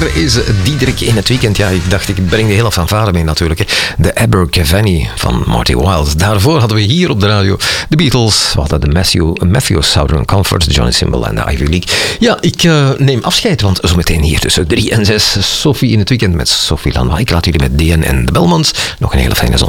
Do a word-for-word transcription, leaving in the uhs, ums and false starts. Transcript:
daarvoor is Diederik in het weekend. Ja, ik dacht, ik breng de hele fanfare mee natuurlijk. Hè. De Abergavenny van Marty Wilde. Daarvoor hadden we hier op de radio de Beatles. We hadden de Matthew, Matthew Southern Comfort, Johnny Symbol en de Ivy League. Ja, ik uh, neem afscheid, want zometeen hier tussen drie en zes Sophie in het weekend met Sophie Lanois. Ik laat jullie met D N en de Belmonts. Nog een hele fijne zondag.